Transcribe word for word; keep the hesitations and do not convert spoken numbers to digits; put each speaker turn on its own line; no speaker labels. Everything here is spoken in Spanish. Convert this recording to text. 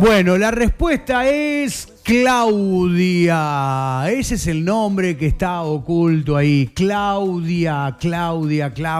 Bueno, la respuesta es Claudia. Ese es el nombre que está oculto ahí. Claudia, Claudia, Claudia.